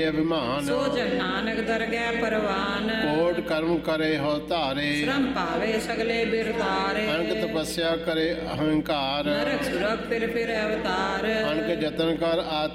ਅਭਿਮਾਨ। ਸੋ ਜਨ ਨਾਨਕ ਦਰਗਹਿ ਪਰਵਾਨ। ਕੋਟ ਕਰਮ ਕਰੇ ਹੋ ਧਾਰੇ, ਸ਼ਰਮ ਭਾਵੇ ਸਗਲੇ ਬਿਰਤਾਰੇ। ਅਣਕ ਤਪੱਸਿਆ ਕਰੇ ਅਹੰਕਾਰ, ਨਰਕ ਸੁਰਖ ਫਿਰ ਅਵਤਾਰ। ਅਣਕ ਜਤਨ ਕਰ